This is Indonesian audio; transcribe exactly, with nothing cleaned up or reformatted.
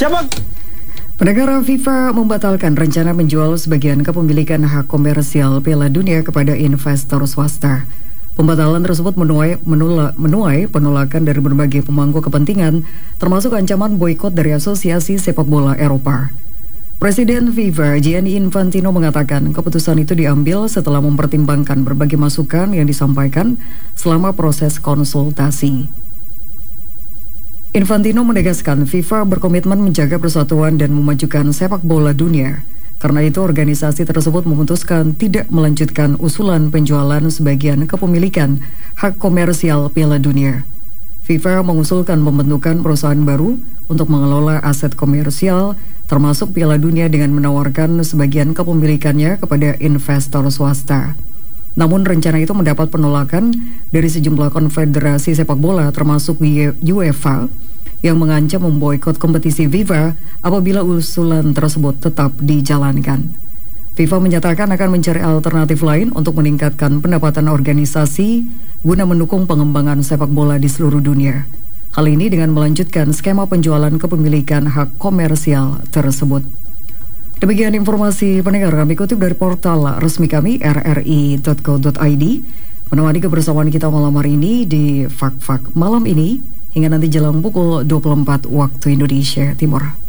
Siapa? Pendengar, FIFA membatalkan rencana menjual sebagian kepemilikan hak komersial Piala Dunia kepada investor swasta. Pembatalan tersebut menuai, menula, menuai penolakan dari berbagai pemangku kepentingan, termasuk ancaman boikot dari Asosiasi Sepak Bola Eropa. Presiden FIFA Gianni Infantino mengatakan keputusan itu diambil setelah mempertimbangkan berbagai masukan yang disampaikan selama proses konsultasi. Infantino menegaskan FIFA berkomitmen menjaga persatuan dan memajukan sepak bola dunia. Karena itu organisasi tersebut memutuskan tidak melanjutkan usulan penjualan sebagian kepemilikan hak komersial Piala Dunia. FIFA mengusulkan pembentukan perusahaan baru untuk mengelola aset komersial termasuk Piala Dunia dengan menawarkan sebagian kepemilikannya kepada investor swasta. Namun rencana itu mendapat penolakan dari sejumlah konfederasi sepak bola termasuk UEFA yang mengancam memboikot kompetisi FIFA apabila usulan tersebut tetap dijalankan. FIFA menyatakan akan mencari alternatif lain untuk meningkatkan pendapatan organisasi guna mendukung pengembangan sepak bola di seluruh dunia. Hal ini dengan melanjutkan skema penjualan kepemilikan hak komersial tersebut. Demikian informasi pendengar kami kutip dari portal resmi kami r r i dot co dot i d. Menemani kebersamaan kita malam hari ini di Fak-Fak malam ini hingga nanti jelang pukul dua puluh empat waktu Indonesia Timur.